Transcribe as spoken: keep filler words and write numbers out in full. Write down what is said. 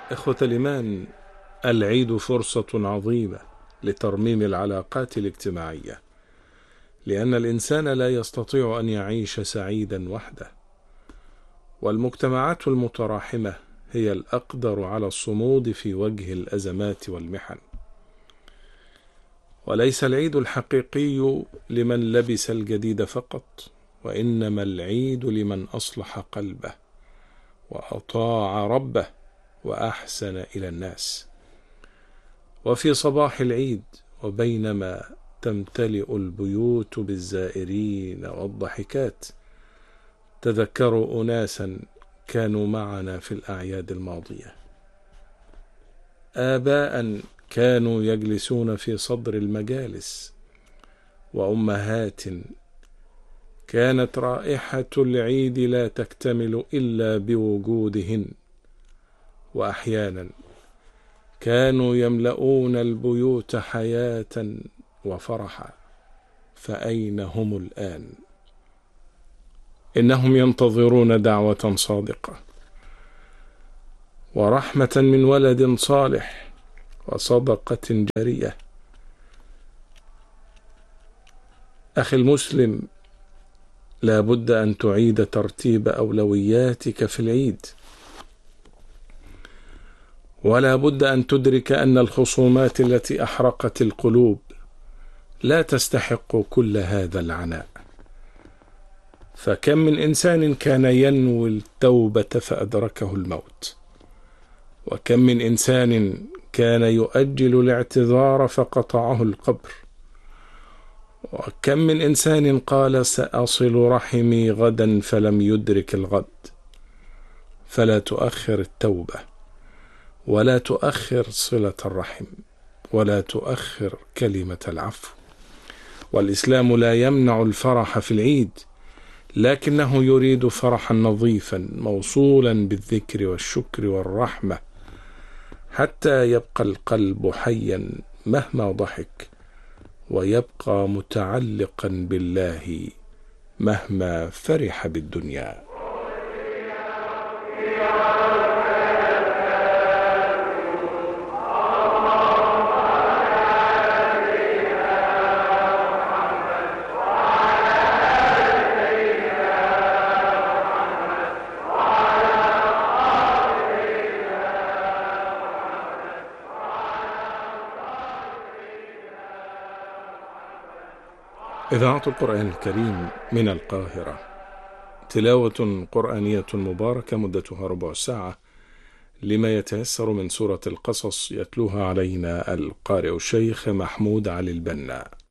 إخوة الإيمان، العيد فرصة عظيمة لترميم العلاقات الاجتماعية، لأن الإنسان لا يستطيع أن يعيش سعيدا وحده، والمجتمعات المتراحمة هي الأقدر على الصمود في وجه الأزمات والمحن. وليس العيد الحقيقي لمن لبس الجديد فقط، وإنما العيد لمن أصلح قلبه وأطاع ربه وأحسن إلى الناس. وفي صباح العيد وبينما تمتلئ البيوت بالزائرين والضحكات، تذكروا أناسا كانوا معنا في الأعياد الماضية، آباء كانوا يجلسون في صدر المجالس، وأمهات كانت رائحة العيد لا تكتمل إلا بوجودهن، وأحيانا كانوا يملؤون البيوت حياة وفرحا. فأين هم الآن؟ إنهم ينتظرون دعوة صادقة ورحمة من ولد صالح وصدقة جارية. أخي المسلم، لا بد أن تعيد ترتيب أولوياتك في العيد، ولا بد أن تدرك أن الخصومات التي أحرقت القلوب لا تستحق كل هذا العناء. فكم من إنسان كان ينوي التوبة فأدركه الموت، وكم من إنسان كان يؤجل الاعتذار فقطعه القبر، وكم من إنسان قال سأصل رحمي غدا فلم يدرك الغد. فلا تؤخر التوبة، ولا تؤخر صلة الرحم، ولا تؤخر كلمة العفو. والإسلام لا يمنع الفرح في العيد، لكنه يريد فرحا نظيفا موصولا بالذكر والشكر والرحمة، حتى يبقى القلب حيا مهما ضحك، ويبقى متعلقا بالله مهما فرح بالدنيا. إذاعة القرآن الكريم من القاهرة، تلاوة قرآنية مباركة مدتها ربع ساعة لما يتيسر من سورة القصص، يتلوها علينا القارئ الشيخ محمود علي البنا.